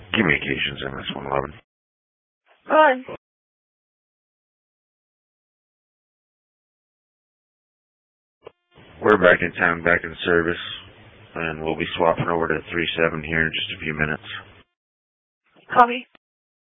Communications MS-111. Hi. We're back in town, back in service, and we'll be swapping over to 3-7 here in just a few minutes. Copy.